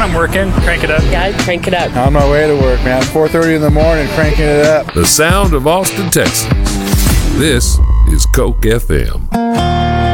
I'm working. Crank it up. Yeah, crank it up. On my way to work, man. 4:30 in the morning, cranking it up. The sound of Austin, Texas. This is Coke FM.